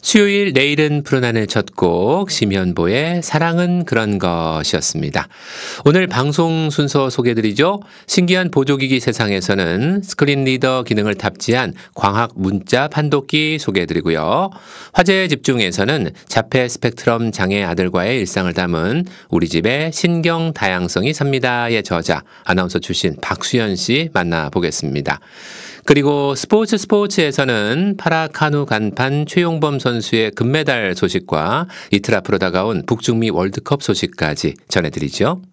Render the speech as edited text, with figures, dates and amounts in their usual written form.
수요일 내일은 푸른 하늘 첫 곡 심현보의 사랑은 그런 것이었습니다. 오늘 방송 순서 소개드리죠. 신기한 보조기기 세상에서는 스크린 리더 기능을 탑재한 광학 문자 판독기 소개해드리고요. 화제에 집중에서는 자폐 스펙트럼 장애 아들과의 일상을 담은 우리 집의 신경 다양성이 삽니다의 저자 아나운서 출신 박수연 씨 만나보겠습니다. 그리고 스포츠에서는 파라카누 간판 최용범 선수의 금메달 소식과 이틀 앞으로 다가온 북중미 월드컵 소식까지 전해드리죠.